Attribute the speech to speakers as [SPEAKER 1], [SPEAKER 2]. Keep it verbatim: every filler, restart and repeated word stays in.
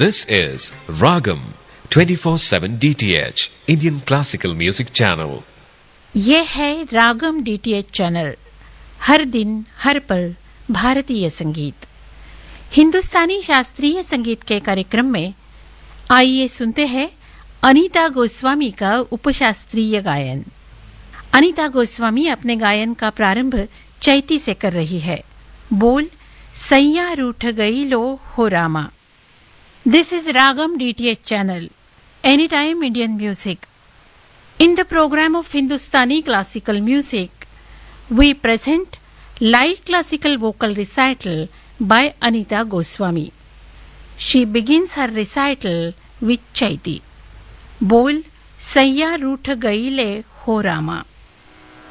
[SPEAKER 1] This is Ragam twenty-four seven D T H Indian Classical Music Channel.
[SPEAKER 2] ये है रागम DTH channel. हर दिन हर पल भारतीय संगीत, हिंदुस्तानी शास्त्रीय संगीत के कार्यक्रम में आइए सुनते हैं अनीता गोस्वामी का उपशास्त्रीय गायन। अनीता गोस्वामी अपने गायन का प्रारंभ चैती से कर रही है। बोल सैया रूठ गई लो हो Rama. This is ragam DTH channel, any time Indian music. In the program of Hindustani classical music, we present light classical vocal recital by Anita Goswami. She begins her recital with Chaiti. बोल सैया रूठ गई ले हो रामा।